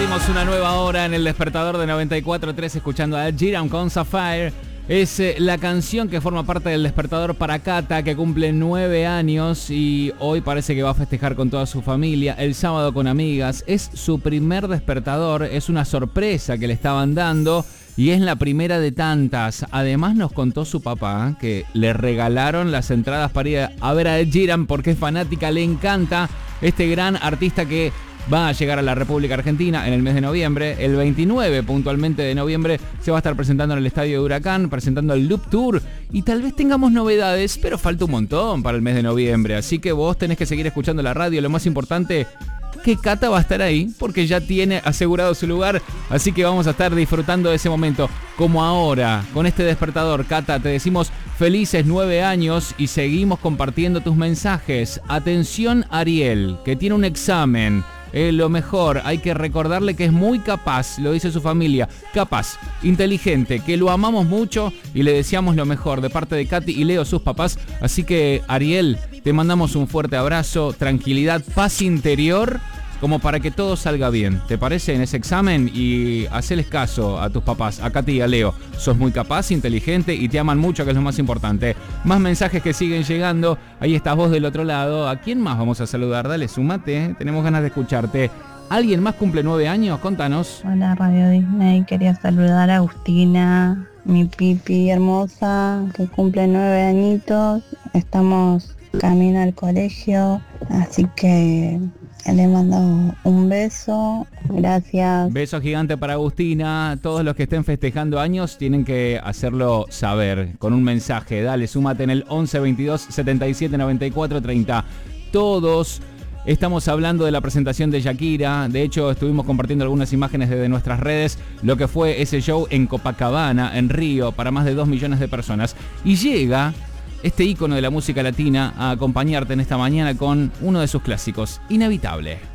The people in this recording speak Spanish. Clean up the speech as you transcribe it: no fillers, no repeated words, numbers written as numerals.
Abrimos una nueva hora en el despertador de 94.3 escuchando a Ed Sheeran con Sapphire. Es la canción que forma parte del despertador para Cata, que cumple 9 años y hoy parece que va a festejar con toda su familia, el sábado con amigas. Es su primer despertador, es una sorpresa que le estaban dando y es la primera de tantas. Además nos contó su papá que le regalaron las entradas para ir a ver a Ed Sheeran porque es fanática, le encanta este gran artista que va a llegar a la República Argentina en el mes de noviembre. El 29 puntualmente de noviembre se va a estar presentando en el Estadio de Huracán, presentando el Loop Tour. Y tal vez tengamos novedades, pero falta un montón para el mes de noviembre. Así que vos tenés que seguir escuchando la radio. Lo más importante, que Cata va a estar ahí, porque ya tiene asegurado su lugar. Así que vamos a estar disfrutando de ese momento. Como ahora, con este despertador, Cata, te decimos felices 9 años y seguimos compartiendo tus mensajes. Atención Ariel, que tiene un examen. Lo mejor, hay que recordarle que es muy capaz, lo dice su familia, capaz, inteligente, que lo amamos mucho y le deseamos lo mejor de parte de Katy y Leo, sus papás. Así que, Ariel, te mandamos un fuerte abrazo, tranquilidad, paz interior, como para que todo salga bien. ¿Te parece en ese examen? Y haceles caso a tus papás, a Katy y a Leo. Sos muy capaz, inteligente y te aman mucho, que es lo más importante. Más mensajes que siguen llegando. Ahí estás vos del otro lado. ¿A quién más vamos a saludar? Dale, súmate. Tenemos ganas de escucharte. ¿Alguien más cumple 9 años? Contanos. Hola, Radio Disney. Quería saludar a Agustina, mi pipi hermosa, que cumple 9 añitos. Estamos camino al colegio, así que le mando un beso, gracias. Beso gigante para Agustina. Todos los que estén festejando años tienen que hacerlo saber con un mensaje. Dale, súmate en el 11 22 77 94 30. Todos estamos hablando de la presentación de Shakira. De hecho, estuvimos compartiendo algunas imágenes desde nuestras redes, lo que fue ese show en Copacabana, en Río, para más de 2 millones de personas. Y llega este ícono de la música latina a acompañarte en esta mañana con uno de sus clásicos, Inevitable.